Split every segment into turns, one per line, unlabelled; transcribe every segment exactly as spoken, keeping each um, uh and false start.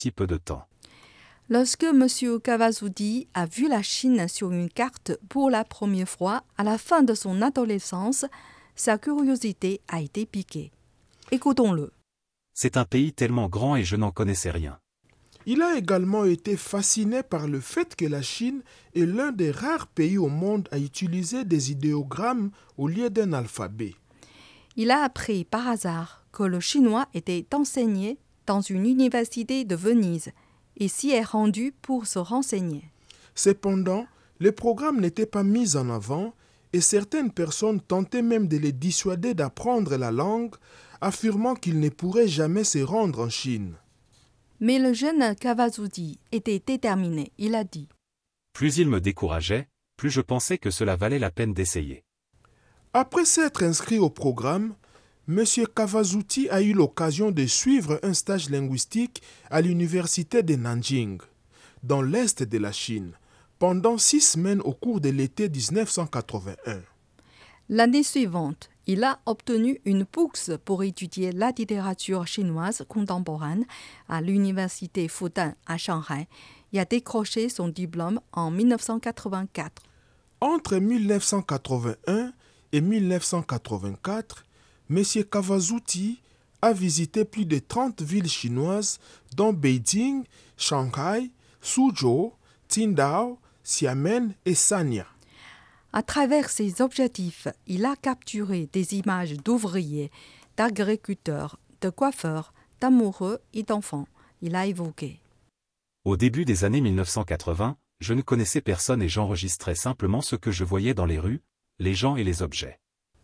si peu de temps.
Lorsque M. Cavazuti a vu la Chine sur une carte pour la première fois à la fin de son adolescence, sa curiosité a été piquée. Écoutons-le.
C'est un pays tellement grand et je n'en connaissais rien.
Il a également été fasciné par le fait que la Chine est l'un des rares pays au monde à utiliser des idéogrammes au lieu d'un alphabet.
Il a appris par hasard que le chinois était enseigné dans une université de Venise et s'y est rendu pour se renseigner.
Cependant, le programme n'était pas mis en avant et certaines personnes tentaient même de les dissuader d'apprendre la langue, affirmant qu'ils ne pourraient jamais se rendre en Chine.
Mais le jeune Cavazuti était déterminé, il a dit.
Plus il me décourageait, plus je pensais que cela valait la peine d'essayer.
Après s'être inscrit au programme, M. Cavazuti a eu l'occasion de suivre un stage linguistique à l'université de Nanjing, dans l'est de la Chine, pendant six semaines au cours de l'été dix-neuf cent quatre-vingt-un.
L'année suivante, il a obtenu une bourse pour étudier la littérature chinoise contemporaine à l'université Fudan à Shanghai et a décroché son diplôme en dix-neuf cent quatre-vingt-quatre.
Entre dix-neuf cent quatre-vingt-un et dix-neuf cent quatre-vingt-quatre, M. Cavazuti a visité plus de trente villes chinoises dont Beijing, Shanghai, Suzhou, Qingdao, Xiamen et Sanya.
À travers ses objectifs, il a capturé des images d'ouvriers, d'agriculteurs, de coiffeurs, d'amoureux et d'enfants. Il a évoqué.
Au début des années mille neuf cent quatre-vingts, je ne connaissais personne et j'enregistrais simplement ce que je voyais dans les rues, les gens et les objets.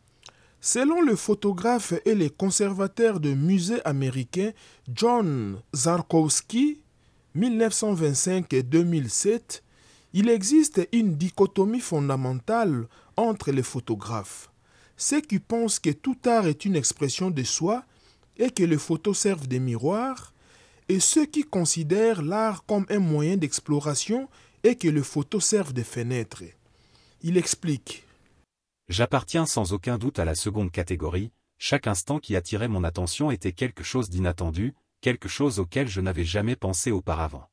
Selon le photographe et le conservateur de musées américain John Zarkowski, dix-neuf cent vingt-cinq et deux mille sept, il existe une dichotomie fondamentale entre les photographes. Ceux qui pensent que tout art est une expression de soi et que les photos servent de miroir, et ceux qui considèrent l'art comme un moyen d'exploration et que les photos servent de fenêtres. Il explique.
J'appartiens sans aucun doute à la seconde catégorie, chaque instant qui attirait mon attention était quelque chose d'inattendu, quelque chose auquel je n'avais jamais pensé auparavant.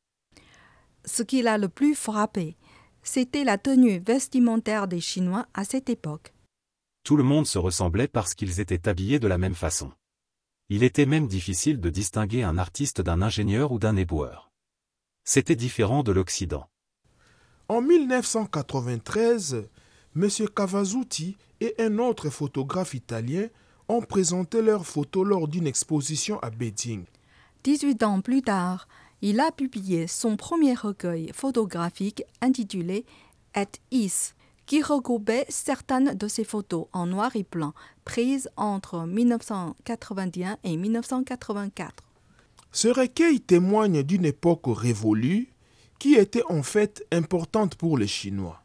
Ce qui l'a le plus frappé, c'était la tenue vestimentaire des Chinois à cette époque.
Tout le monde se ressemblait parce qu'ils étaient habillés de la même façon. Il était même difficile de distinguer un artiste d'un ingénieur ou d'un éboueur. C'était différent de l'Occident.
En dix-neuf cent quatre-vingt-treize, M. Cavazuti et un autre photographe italien ont présenté leurs photos lors d'une exposition à Beijing.
dix-huit ans plus tard, il a publié son premier recueil photographique intitulé « At Ease », qui regroupait certaines de ses photos en noir et blanc prises entre dix-neuf cent quatre-vingt-un et dix-neuf cent quatre-vingt-quatre.
Ce recueil témoigne d'une époque révolue qui était en fait importante pour les Chinois.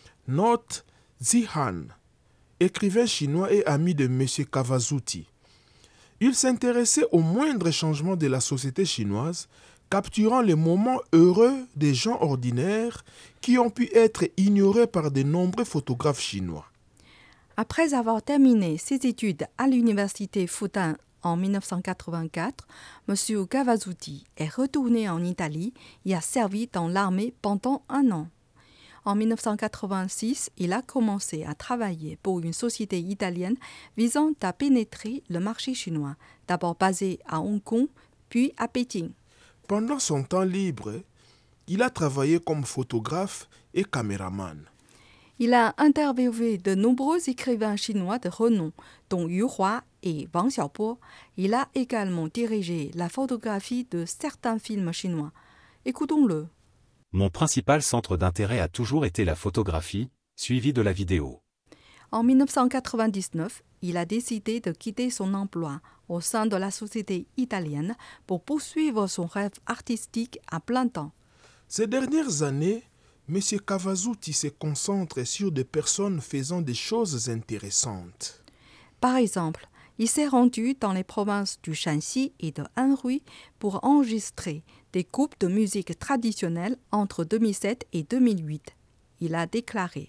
Note Zihan, écrivain chinois et ami de M. Cavazuti. Il s'intéressait aux moindres changements de la société chinoise, capturant les moments heureux des gens ordinaires qui ont pu être ignorés par de nombreux photographes chinois.
Après avoir terminé ses études à l'université Fudan en dix-neuf cent quatre-vingt-quatre, M. Cavazuti est retourné en Italie et a servi dans l'armée pendant un an. En dix-neuf cent quatre-vingt-six, il a commencé à travailler pour une société italienne visant à pénétrer le marché chinois, d'abord basée à Hong Kong, puis à Pékin.
Pendant son temps libre, il a travaillé comme photographe et caméraman.
Il a interviewé de nombreux écrivains chinois de renom, dont Yu Hua et Wang Xiaobo. Il a également dirigé la photographie de certains films chinois. Écoutons-le.
Mon principal centre d'intérêt a toujours été la photographie, suivie de la vidéo.
En dix-neuf cent quatre-vingt-dix-neuf, il a décidé de quitter son emploi au sein de la société italienne pour poursuivre son rêve artistique à plein temps.
Ces dernières années, M. Cavazuti se concentre sur des personnes faisant des choses intéressantes.
Par exemple, il s'est rendu dans les provinces du Shanxi et de Anhui pour enregistrer des groupes de musique traditionnelle entre deux mille sept et deux mille huit. Il a déclaré.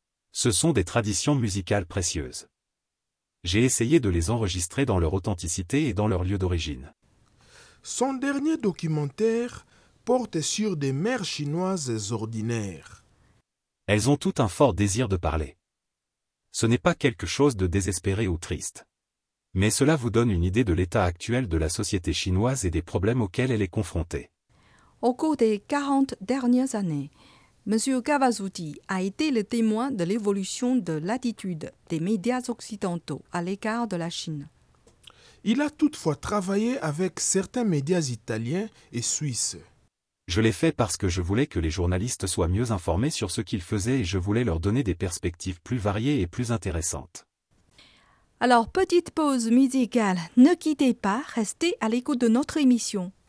Ce sont des traditions musicales précieuses. J'ai essayé de les enregistrer dans leur authenticité et dans leur lieu d'origine.
Son dernier documentaire porte sur des mères chinoises ordinaires.
Elles ont tout un fort désir de parler. Ce n'est pas quelque chose de désespéré ou triste. Mais cela vous donne une idée de l'état actuel de la société chinoise et des problèmes auxquels elle est confrontée.
Au cours des quarante dernières années, M. Cavazuti a été le témoin de l'évolution de l'attitude des médias occidentaux à l'égard de la Chine.
Il a toutefois travaillé avec certains médias italiens et suisses.
Je l'ai fait parce que je voulais que les journalistes soient mieux informés sur ce qu'ils faisaient et je voulais leur donner des perspectives plus variées et plus intéressantes.
Alors, petite pause musicale, ne quittez pas, restez à l'écoute de notre émission.